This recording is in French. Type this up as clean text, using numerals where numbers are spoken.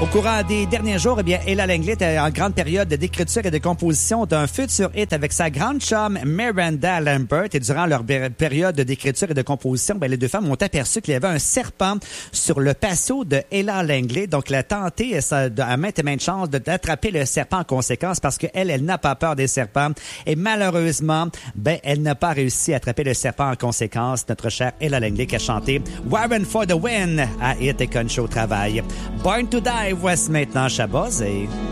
Au courant des derniers jours, eh bien, Ella Langley était en grande période d'écriture et de composition d'un futur hit avec sa grande chum Miranda Lambert. Et durant leur période d'écriture et de composition, ben, les deux femmes ont aperçu qu'il y avait un serpent sur le patio de Ella Langley. Donc, elle a tenté à maintes et maintes chances d'attraper le serpent en conséquence parce qu'elle n'a pas peur des serpents. Et malheureusement, ben, elle n'a pas réussi à attraper le serpent en conséquence. Notre chère Ella Langley qui a chanté Warren for the Win à Hit et Concho au travail. Born to Die, voici maintenant Chabosé.